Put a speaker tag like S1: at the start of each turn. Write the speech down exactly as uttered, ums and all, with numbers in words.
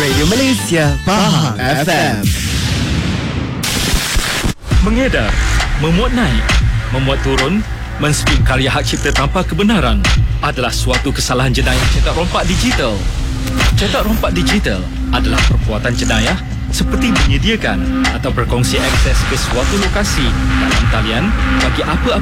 S1: Radio Malaysia, Faham F M.
S2: Mengedar, memuat naik, memuat turun, menspin karya hak cipta tanpa kebenaran adalah suatu kesalahan jenayah cetak rompak digital. Cetak rompak digital adalah perbuatan jenayah seperti menyediakan atau berkongsi akses ke suatu lokasi dalam talian bagi apa-apa